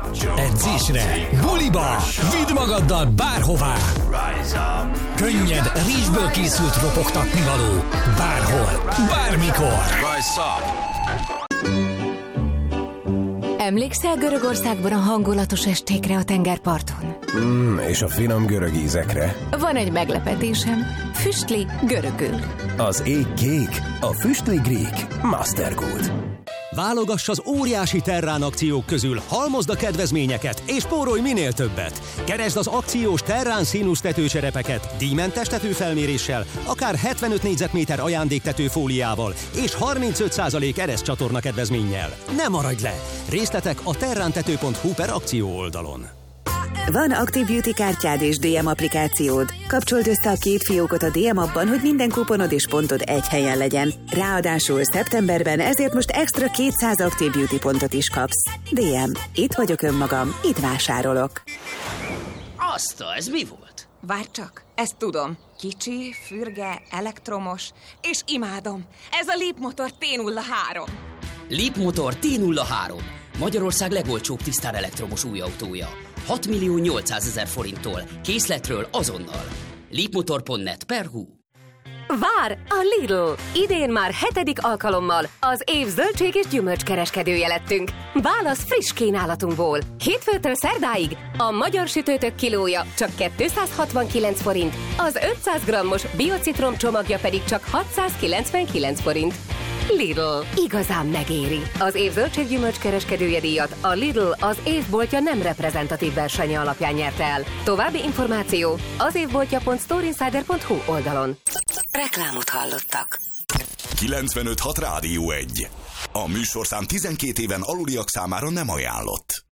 edzésre, buliba, vidd magaddal bárhová. Könnyed, rizsből készült ropogtatni való, bárhol, bármikor. Emlékszel Görögországban a hangulatos estékre a tengerparton? És a finom görög ízekre. Van egy meglepetésem. Füstli görögül. Az ég kék, a füstli grík. Mastergood. Válogass az óriási Terrán akciók közül, halmozd a kedvezményeket és spórolj minél többet. Keresd az akciós Terrán színusz tetőcserepeket díjmentes tetőfelméréssel, akár 75 négyzetméter ajándéktetőfóliával és 35% ereszcsatorna kedvezménnyel. Ne maradj le! Részletek a terrántető.hu/akció oldalon. Van Active Beauty kártyád és DM applikációd? Kapcsold össze a két fiókot a DM appban, hogy minden kuponod és pontod egy helyen legyen. Ráadásul szeptemberben ezért most extra 200 Active Beauty pontot is kapsz. DM. Itt vagyok önmagam, itt vásárolok. Ez mi volt? Várj csak, ezt tudom. Kicsi, fürge, elektromos, és imádom. Ez a Leapmotor T03. Leapmotor T03. Magyarország legolcsóbb tisztán elektromos új autója. 6.800.000 forinttól. Készletről azonnal. Leapmotor.net/hu. Vár a Lidl! Idén már 7. alkalommal az év zöldség és gyümölcskereskedője lettünk. Válasz friss kínálatunkból. Hétfőtől szerdáig a magyar sütőtök kilója csak 269 forint, az 500 g-os biocitrom csomagja pedig csak 699 forint. Lidl. Igazán megéri. Az év zöldség-gyümölcskereskedője díjat a Lidl az évboltja nem reprezentatív versenye alapján nyerte el. További információ az évboltja.storeinsider.hu oldalon. Reklámot hallottak. 95.6 Rádió 1. A műsorszám 12 éven aluliak számára nem ajánlott.